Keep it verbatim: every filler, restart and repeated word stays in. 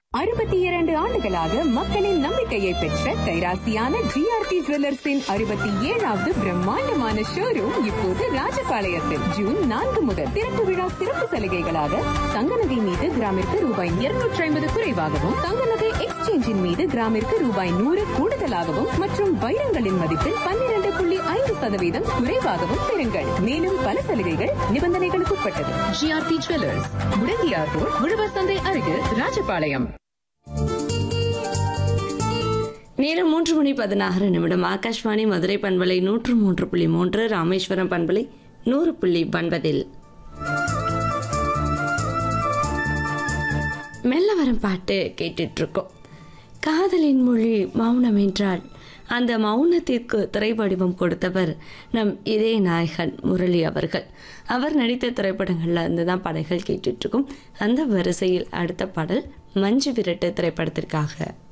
அறுபத்தி இரண்டு ஆண்டுகளாக மக்களின் நம்பிக்கையை பெற்ற கைராசியான ஜிஆர்டி ஜுவல்லர்ஸின் அறுபத்தி ஏழாவது பிரம்மாண்டமான ஷோரூம் இப்போது ராஜபாளையத்தில் ஜூன் நான்கு முதல் திறப்பு விழா சிறப்பு சலுகைகளாக தங்க நகை மீது கிராமிற்கு ரூபாய் இருநூற்றி ஐம்பது குறைவாகவும் தங்க நகை எக்ஸ்சேஞ்சின் மீது கிராமிற்கு ரூபாய் நூறு கூடுதலாகவும் மற்றும் வைரங்களின் மதிப்பில் பன்னிரண்டு புள்ளி ஐந்து சதவீதம் குறைவாகவும் பெறுங்கள். மேலும் பல சலுகைகள் நிபந்தனைகளுக்கு உட்பட்டது. ஜிஆர்டி ஜுவல்லர்ஸ், முடங்கியார் ரோட், உழவர் சந்தை அருகில், ராஜபாளையம். நேரம் மூன்று மணி பதினாறு நிமிடம். ஆகாஷ்வாணி மதுரை பண்பலை நூற்று மூன்று புள்ளி மூன்று, ராமேஸ்வரம் பண்பலை நூறு புள்ளி ஒன்பதில் மெல்ல வரும் பாட்டு கேட்டுட்டு இருக்கோம். காதலின் மொழி மௌனம் என்றால் அந்த மௌனத்திற்கு திரைவடிவம் கொடுத்தவர் நம் இதய நாயகன் முரளி அவர்கள். அவர் நடித்த திரைப்படங்கள்ல இருந்து தான் பாடல்கள் கேட்டுட்டு இருக்கோம். அந்த வரிசையில் அடுத்த பாடல் மஞ்சு விரட்டு திரைப்படத்திற்காக.